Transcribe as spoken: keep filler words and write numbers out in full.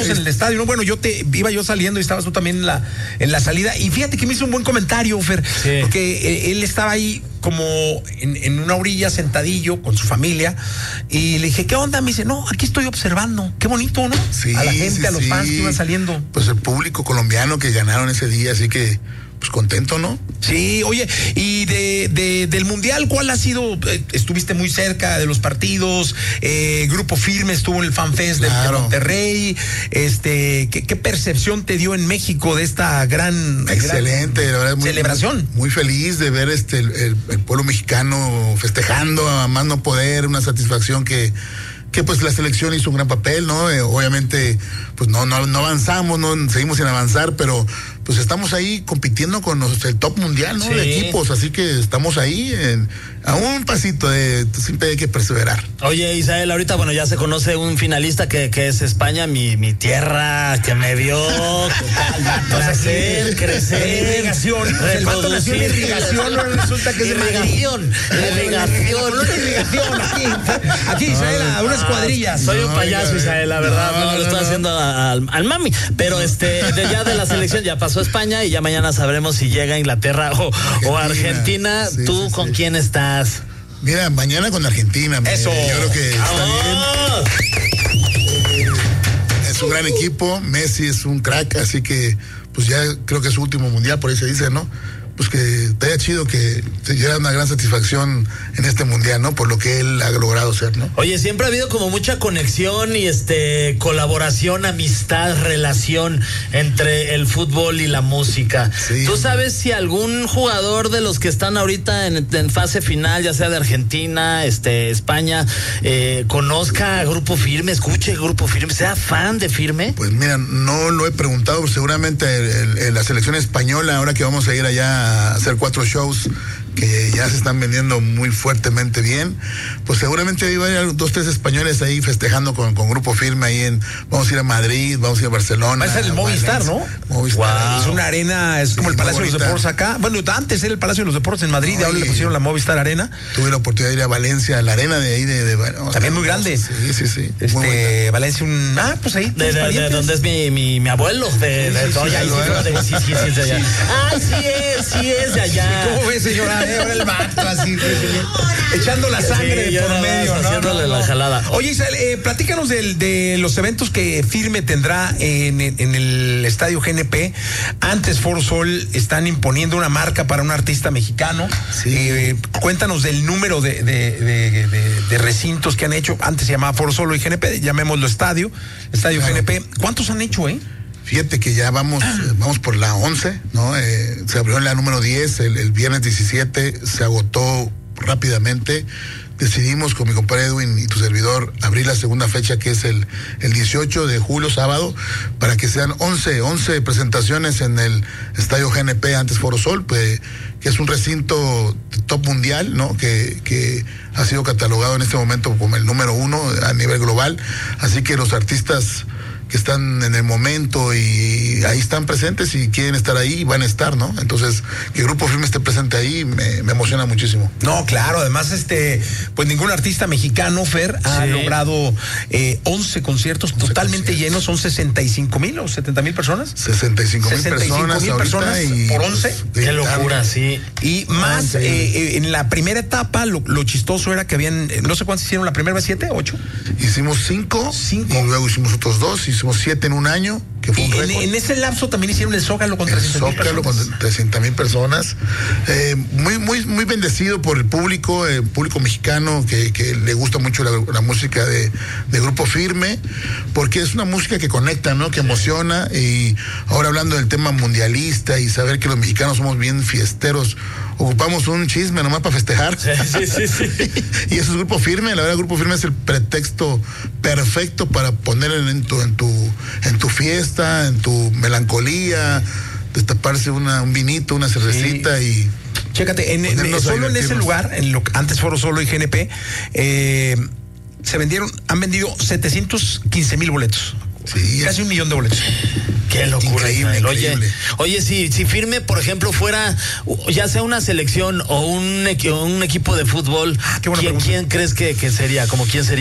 todos en el estadio, ¿no? Bueno, yo te iba yo saliendo y estabas tú también en la, en la salida. Y fíjate que me hizo un buen comentario, Fer, sí. porque eh, él estaba ahí como en, en una orilla sentadillo con su familia y le dije, ¿qué onda? Me dice, no, aquí estoy observando. Qué bonito, ¿no? Sí, a la gente, sí, a los sí. fans que iban saliendo. Pues el público colombiano que ganaron ese día, así que pues contento, ¿no? Sí, oye, y de, de del Mundial, ¿cuál ha sido? Eh, estuviste muy cerca de los partidos, eh, Grupo Firme estuvo en el FanFest claro. de Monterrey, este, ¿qué, qué percepción te dio en México de esta gran, excelente, gran la verdad, muy, celebración? Muy, muy feliz de ver este el, el, el pueblo mexicano festejando a más no poder, una satisfacción que que pues la selección hizo un gran papel, ¿no? Eh, obviamente, pues no, no, no avanzamos, no seguimos sin avanzar, pero pues estamos ahí compitiendo con los, el top mundial, ¿no? Sí. De equipos, así que estamos ahí en, a un pasito de, siempre hay que perseverar. Oye, Isael, ahorita, bueno, ya se conoce un finalista que, que es España, mi, mi tierra, que me vio crecer, crecer. Irrigación. El vato nació en irrigación, no resulta que es irrigación. Irrigación. Irrigación. Aquí, aquí Isael, a unas cuadrillas. Soy un payaso, Isael, la verdad, no, no, no lo estoy no. haciendo al, al mami, pero este, de ya de la selección ya pasó España y ya mañana sabremos si llega a Inglaterra o Argentina. O Argentina. Sí, ¿Tú sí, con sí. quién estás? Mira, mañana con Argentina. Eso. Me, yo creo que está ¡Oh! bien. Eh, es un gran equipo. Messi es un crack, así que pues ya creo que es su último mundial, por ahí se dice, ¿no? Pues que te haya chido que te diera una gran satisfacción en este mundial, ¿no? Por lo que él ha logrado ser, ¿no? Oye, siempre ha habido como mucha conexión y este colaboración, amistad, relación entre el fútbol y la música. Sí. ¿Tú sabes si algún jugador de los que están ahorita en, en fase final, ya sea de Argentina, este, España, eh, conozca a Grupo Firme, escuche Grupo Firme, sea fan de Firme? Pues mira, no lo he preguntado, seguramente el, el, la selección española, ahora que vamos a ir allá a hacer cuatro shows que ya se están vendiendo muy fuertemente bien, pues seguramente ahí va a haber dos, tres españoles ahí festejando con, con Grupo Firme ahí en, vamos a ir a Madrid, vamos a ir a Barcelona. Va a ser el Movistar, ¿no? Movistar. Wow. Es una arena, es sí, como el Palacio de los Deportes acá. Bueno, antes era el Palacio de los Deportes en Madrid, no, y ahora le pusieron la Movistar Arena. Tuve la oportunidad de ir a Valencia, la arena de ahí de... de, de no, también muy grande. Sí, sí, sí. Este, Valencia, un... Ah, pues ahí. De, de, de donde es mi, mi, mi abuelo. De, de, sí, sí, de, sí, sí, sí, sí, sí, es de allá. Ah, sí es, sí es de allá. ¿Cómo ves, señora? Ahora el vato así, echando la sangre sí, por medio, ¿no? Haciéndole no, no. la jalada. Oye, Isael, eh, platícanos del, de los eventos que Firme tendrá en, en el Estadio G N P. Antes Foro Sol están imponiendo una marca para un artista mexicano. Sí. Eh, cuéntanos del número de, de, de, de, de recintos que han hecho. Antes se llamaba Foro Solo y G N P, llamémoslo Estadio, Estadio claro. G N P. ¿Cuántos han hecho, eh? Fíjate que ya vamos, ah. eh, vamos por la once, ¿no? Eh, se abrió en la número diez, el, el viernes diecisiete, se agotó rápidamente. Decidimos con mi compadre Edwin y tu servidor abrir la segunda fecha, que es el, el dieciocho de julio, sábado, para que sean once, once presentaciones en el Estadio G N P, antes Foro Sol, pues, que es un recinto top mundial, ¿no? Que, que ha sido catalogado en este momento como el número uno a nivel global. Así que los artistas que están en el momento y ahí están presentes y quieren estar ahí, van a estar, ¿no? Entonces, que el Grupo Firme esté presente ahí me, me emociona muchísimo. No, claro, además, este, pues ningún artista mexicano, Fer, ha sí. logrado eh, once conciertos once totalmente conciertos. llenos, son sesenta y cinco mil o setenta mil personas. sesenta y cinco mil personas, personas y, por once. Qué locura, sí. Y más, eh, eh, en la primera etapa, lo, lo chistoso era que habían, no sé cuántos hicieron la primera vez, siete, ocho. Hicimos cinco, cinco. Y luego hicimos otros dos, y hicimos siete en un año, que fue un y récord. En, en ese lapso también hicieron el Zócalo con trescientas mil personas. El Zócalo con trescientas mil personas. Eh, muy, muy, muy bendecido por el público, el público mexicano, que, que le gusta mucho la, la música de, de Grupo Firme, porque es una música que conecta, ¿no? Que emociona. Y ahora hablando del tema mundialista y saber que los mexicanos somos bien fiesteros, ocupamos un chisme nomás para festejar. Sí, sí, sí, sí. Y eso es Grupo Firme. La verdad, Grupo Firme es el pretexto perfecto para poner en tu, en tu, en tu fiesta, en tu melancolía, destaparse una, un vinito, una cervecita sí. y... Chécate, en, en, solo en ese lugar, en lo, antes Foro Solo y G N P, eh, se vendieron, han vendido setecientos quince mil boletos. Sí, casi un millón de boletos. Qué locura, increíble, increíble. Oye, oye, si, si Firme, por ejemplo, fuera ya sea una selección o un, un equipo de fútbol, ah, qué buena ¿quién, ¿quién crees que, que sería? ¿Como quién sería?